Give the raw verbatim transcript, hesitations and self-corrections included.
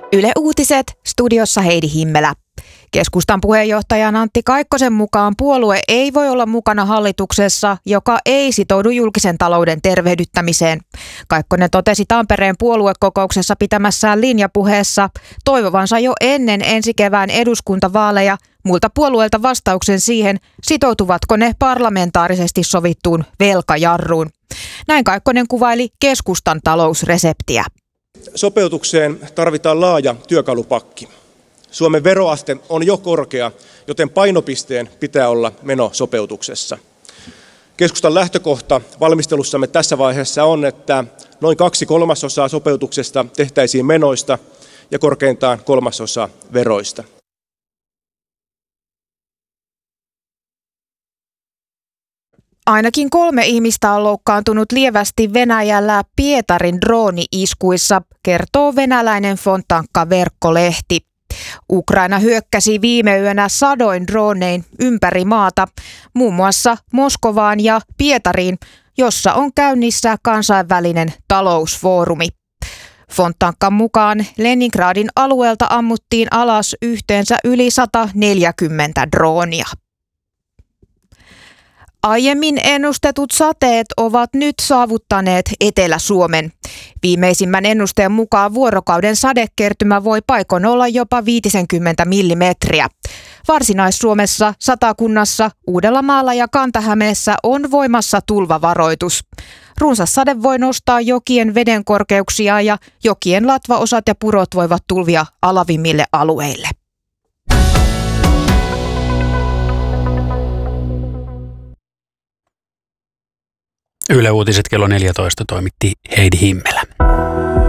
Yle Uutiset, studiossa Heidi Himmelä. Keskustan puheenjohtajan Antti Kaikkosen mukaan puolue ei voi olla mukana hallituksessa, joka ei sitoudu julkisen talouden tervehdyttämiseen. Kaikkonen totesi Tampereen puoluekokouksessa pitämässään linjapuheessa toivovansa jo ennen ensi kevään eduskuntavaaleja muilta puolueilta vastauksen siihen, sitoutuvatko ne parlamentaarisesti sovittuun velkajarruun. Näin Kaikkonen kuvaili keskustan talousreseptiä. Sopeutukseen tarvitaan laaja työkalupakki. Suomen veroaste on jo korkea, joten painopisteen pitää olla menosopeutuksessa. Keskustan lähtökohta valmistelussamme tässä vaiheessa on, että noin kaksi kolmasosaa sopeutuksesta tehtäisiin menoista ja korkeintaan kolmasosa veroista. Ainakin kolme ihmistä on loukkaantunut lievästi Venäjällä Pietarin drooni-iskuissa, kertoo venäläinen Fontanka-verkkolehti. Ukraina hyökkäsi viime yönä sadoin droonein ympäri maata, muun muassa Moskovaan ja Pietariin, jossa on käynnissä kansainvälinen talousfoorumi. Fontankan mukaan Leningradin alueelta ammuttiin alas yhteensä yli sata neljäkymmentä droonia. Aiemmin ennustetut sateet ovat nyt saavuttaneet Etelä-Suomen. Viimeisimmän ennusteen mukaan vuorokauden sadekertymä voi paikoin olla jopa viisikymmentä millimetriä. Varsinais-Suomessa, Satakunnassa, Uudellamaalla ja Kanta-Hämeessä on voimassa tulvavaroitus. Runsas sade voi nostaa jokien vedenkorkeuksia ja jokien latvaosat ja purot voivat tulvia alavimmille alueille. Yle Uutiset kello neljätoista toimitti Heidi Himmelä.